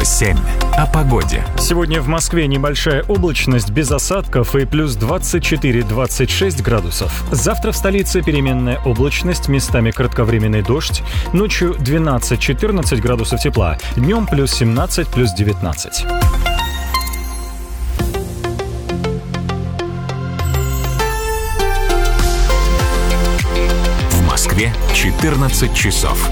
7 о погоде. Сегодня в Москве небольшая облачность без осадков и плюс 24-26 градусов. Завтра в столице переменная облачность, местами кратковременный дождь. Ночью 12-14 градусов тепла, днем плюс 17, плюс 19. В Москве 14 часов.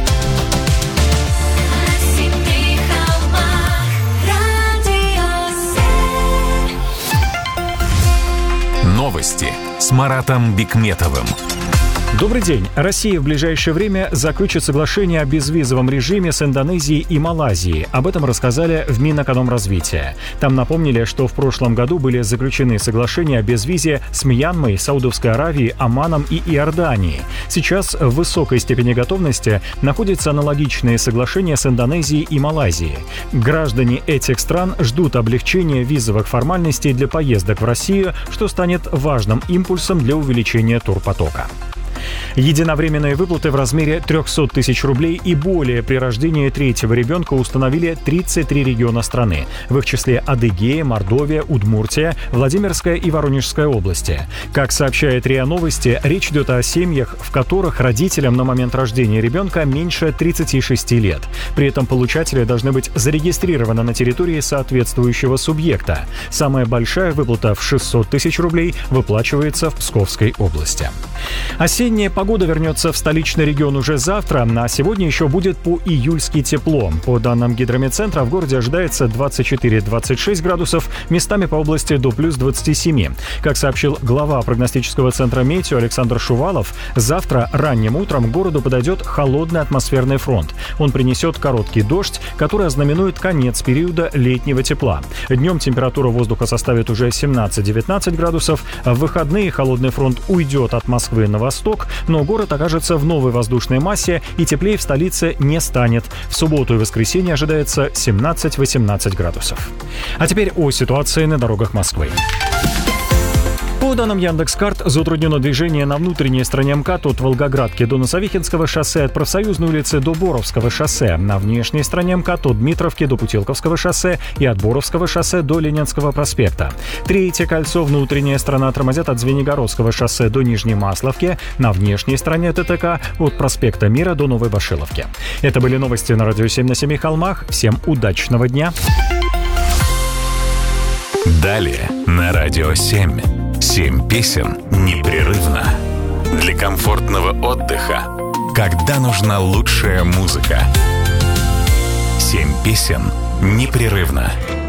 Новости с Маратом Бикметовым. Добрый день. Россия в ближайшее время заключит соглашение о безвизовом режиме с Индонезией и Малайзией. Об этом рассказали в Минэкономразвития. Там напомнили, что в прошлом году были заключены соглашения о безвизе с Мьянмой, Саудовской Аравией, Оманом и Иорданией. Сейчас в высокой степени готовности находятся аналогичные соглашения с Индонезией и Малайзией. Граждане этих стран ждут облегчения визовых формальностей для поездок в Россию, что станет важным импульсом для увеличения турпотока. Единовременные выплаты в размере 300 тысяч рублей и более при рождении третьего ребенка установили 33 региона страны. В их числе Адыгея, Мордовия, Удмуртия, Владимирская и Воронежская области. Как сообщает РИА Новости, речь идет о семьях, в которых родителям на момент рождения ребенка меньше 36 лет. При этом получатели должны быть зарегистрированы на территории соответствующего субъекта. Самая большая выплата в 600 тысяч рублей выплачивается в Псковской области. Осенняя погода вернется в столичный регион уже завтра, а сегодня еще будет по-июльски тепло. По данным Гидрометцентра, в городе ожидается 24-26 градусов, местами по области до плюс 27. Как сообщил глава прогностического центра «Метео» Александр Шувалов, завтра ранним утром к городу подойдет холодный атмосферный фронт. Он принесет короткий дождь, который ознаменует конец периода летнего тепла. Днем температура воздуха составит уже 17-19 градусов, а в выходные холодный фронт уйдет от Москвы на восток, но город окажется в новой воздушной массе и теплее в столице не станет. В субботу и воскресенье ожидается 17-18 градусов. А теперь о ситуации на дорогах Москвы. По данным Яндекс.Карт, затруднено движение на внутренней стороне МКАД от Волгоградки до Носовихинского шоссе, от Профсоюзной улицы до Боровского шоссе, на внешней стороне МКАД от Дмитровки до Путилковского шоссе и от Боровского шоссе до Ленинского проспекта. Третье кольцо, внутренняя сторона, тормозят от Звенигородского шоссе до Нижней Масловки, на внешней стороне ТТК от проспекта Мира до Новой Башиловки. Это были новости на радио 7 на Семи холмах. Всем удачного дня! Далее на радио 7. 7 песен непрерывно. Для комфортного отдыха, когда нужна лучшая музыка. 7 песен непрерывно.